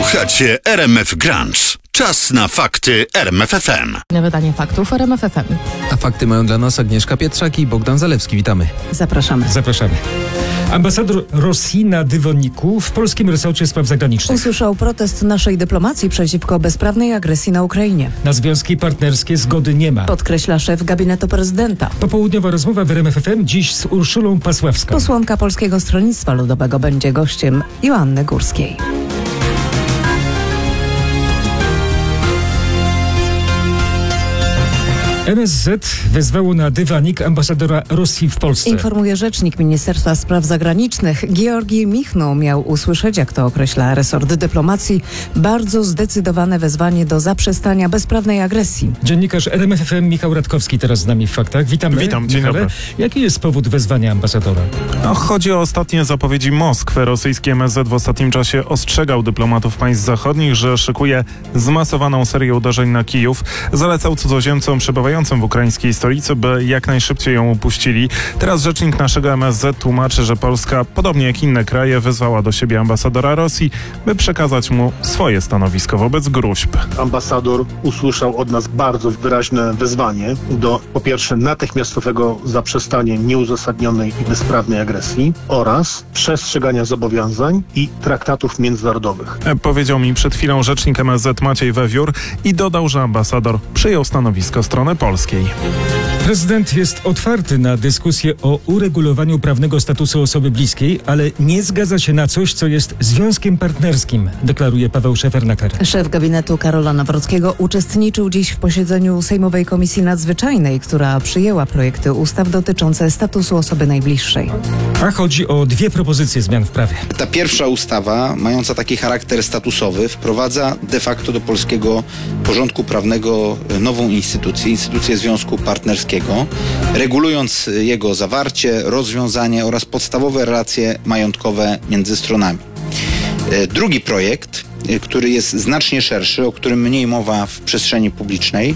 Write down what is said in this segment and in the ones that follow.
Słuchacie RMF Grunge. Czas na fakty RMF FM. Wydanie faktów RMF FM. A fakty mają dla nas Agnieszka Pietrzak i Bogdan Zalewski. Witamy. Zapraszamy. Ambasador Rosji na dywaniku w polskim resorcie spraw zagranicznych. Usłyszał protest naszej dyplomacji przeciwko bezprawnej agresji na Ukrainie. Na związki partnerskie zgody nie ma. Podkreśla szef gabinetu prezydenta. Popołudniowa rozmowa w RMF FM dziś z Urszulą Pasławską. Posłanka Polskiego Stronnictwa Ludowego będzie gościem Joanny Górskiej. MSZ wezwało na dywanik ambasadora Rosji w Polsce. Informuje rzecznik Ministerstwa Spraw Zagranicznych. Georgij Michno miał usłyszeć, jak to określa resort dyplomacji, bardzo zdecydowane wezwanie do zaprzestania bezprawnej agresji. Dziennikarz RMF FM Michał Radkowski teraz z nami w faktach. Witamy. Witam, dzień dobry. Jaki jest powód wezwania ambasadora? Chodzi o ostatnie zapowiedzi Moskwy. Rosyjski MSZ w ostatnim czasie ostrzegał dyplomatów państw zachodnich, że szykuje zmasowaną serię uderzeń na Kijów. Zalecał cudzoziemcom przebywającym w ukraińskiej stolicy, by jak najszybciej ją upuścili. Teraz rzecznik naszego MSZ tłumaczy, że Polska, podobnie jak inne kraje, wezwała do siebie ambasadora Rosji, by przekazać mu swoje stanowisko wobec gróźb. Ambasador usłyszał od nas bardzo wyraźne wezwanie do, po pierwsze, natychmiastowego zaprzestania nieuzasadnionej i bezprawnej agresji oraz przestrzegania zobowiązań i traktatów międzynarodowych. Powiedział mi przed chwilą rzecznik MSZ Maciej Wewiór i dodał, że ambasador przyjął stanowisko strony polskiej. Prezydent jest otwarty na dyskusję o uregulowaniu prawnego statusu osoby bliskiej, ale nie zgadza się na coś, co jest związkiem partnerskim, deklaruje Paweł Szefernaker. Szef gabinetu Karola Nawrockiego uczestniczył dziś w posiedzeniu Sejmowej Komisji Nadzwyczajnej, która przyjęła projekty ustaw dotyczące statusu osoby najbliższej. A chodzi o dwie propozycje zmian w prawie. Ta pierwsza ustawa, mająca taki charakter statusowy, wprowadza de facto do polskiego porządku prawnego nową instytucję związku partnerskiego, regulując jego zawarcie, rozwiązanie oraz podstawowe relacje majątkowe między stronami. Drugi projekt, który jest znacznie szerszy, o którym mniej mowa w przestrzeni publicznej,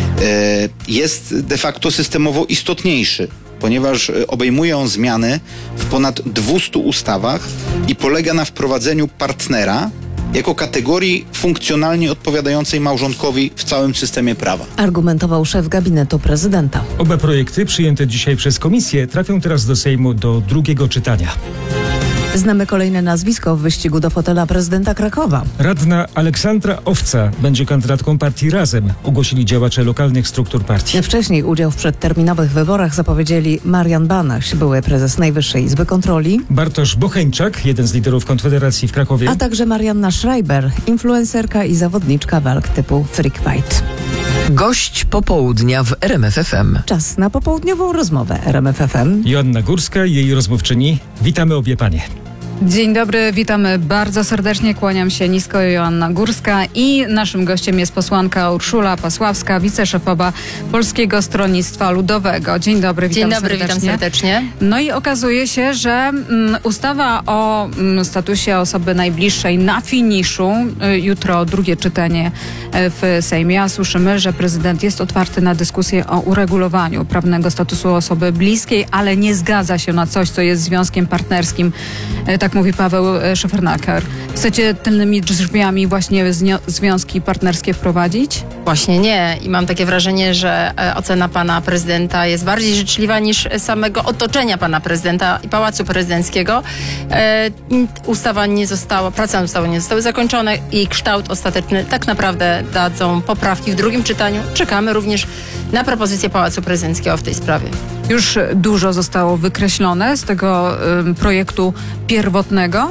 jest de facto systemowo istotniejszy, ponieważ obejmuje on zmiany w ponad 200 ustawach i polega na wprowadzeniu partnera jako kategorii funkcjonalnie odpowiadającej małżonkowi w całym systemie prawa. Argumentował szef gabinetu prezydenta. Oba projekty przyjęte dzisiaj przez komisję trafią teraz do Sejmu do drugiego czytania. Znamy kolejne nazwisko w wyścigu do fotela prezydenta Krakowa. Radna Aleksandra Owca będzie kandydatką partii Razem, ogłosili działacze lokalnych struktur partii. Wcześniej udział w przedterminowych wyborach zapowiedzieli Marian Banaś, były prezes Najwyższej Izby Kontroli, Bartosz Bocheńczak, jeden z liderów Konfederacji w Krakowie, a także Marianna Schreiber, influencerka i zawodniczka walk typu Freak Fight. Gość popołudnia w RMF FM. Czas na popołudniową rozmowę RMF FM. Joanna Górska i jej rozmówczyni. Witamy obie panie. Dzień dobry, witamy bardzo serdecznie, kłaniam się nisko, Joanna Górska i naszym gościem jest posłanka Urszula Pasławska, wiceszefowa Polskiego Stronnictwa Ludowego. Dzień dobry, witam serdecznie. Witam serdecznie. No i okazuje się, że ustawa o statusie osoby najbliższej na finiszu, jutro drugie czytanie w Sejmie, a słyszymy, że prezydent jest otwarty na dyskusję o uregulowaniu prawnego statusu osoby bliskiej, ale nie zgadza się na coś, co jest związkiem partnerskim. Tak mówi Paweł Szefernaker. Chcecie tylnymi drzwiami właśnie związki partnerskie wprowadzić? Właśnie nie. I mam takie wrażenie, że ocena pana prezydenta jest bardziej życzliwa niż samego otoczenia pana prezydenta i Pałacu Prezydenckiego. Prace nad ustawą nie zostały zakończone i kształt ostateczny tak naprawdę dadzą poprawki w drugim czytaniu. Czekamy również na propozycję Pałacu Prezydenckiego w tej sprawie. Już dużo zostało wykreślone z tego projektu pierwotnego.